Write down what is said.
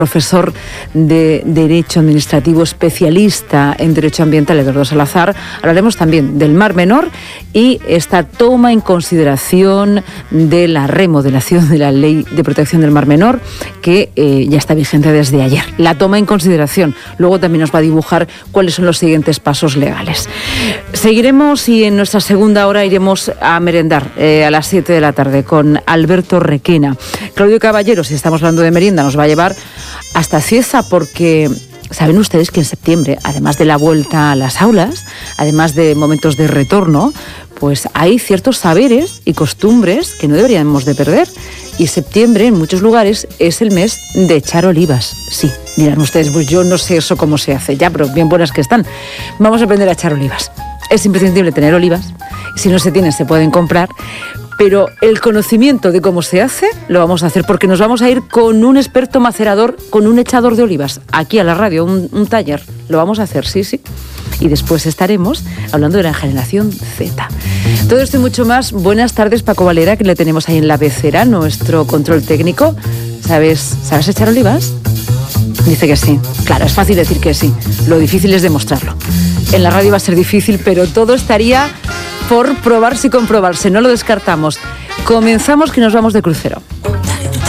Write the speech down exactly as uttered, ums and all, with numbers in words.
profesor de Derecho Administrativo, especialista en Derecho Ambiental, Eduardo Salazar. Hablaremos también del Mar Menor y esta toma en consideración de la remodelación de la Ley de Protección del Mar Menor, que eh, ya está vigente desde ayer. La toma en consideración. Luego también nos va a dibujar cuáles son los siguientes pasos legales. Seguiremos y en nuestra segunda hora iremos a merendar eh, a las siete de la tarde con Alberto Requena. Claudio Caballero, si estamos hablando de merienda, nos va a llevar hasta Cieza, porque saben ustedes que en septiembre, además de la vuelta a las aulas, además de momentos de retorno, pues hay ciertos saberes y costumbres que no deberíamos de perder. Y septiembre, en muchos lugares, es el mes de echar olivas. Sí, dirán ustedes, pues yo no sé eso cómo se hace. Ya, pero bien buenas que están. Vamos a aprender a echar olivas. Es imprescindible tener olivas. Si no se tienen, se pueden comprar. Pero el conocimiento de cómo se hace lo vamos a hacer, porque nos vamos a ir con un experto macerador, con un echador de olivas, aquí a la radio, un, un taller. Lo vamos a hacer, sí, sí. Y después estaremos hablando de la generación Z. Todo esto y mucho más. Buenas tardes, Paco Valera, que le tenemos ahí en la pecera, nuestro control técnico. ¿Sabes, ¿sabes echar olivas? Dice que sí. Claro, es fácil decir que sí. Lo difícil es demostrarlo. En la radio va a ser difícil, pero todo estaría por probarse y comprobarse. No lo descartamos. Comenzamos, que nos vamos de crucero.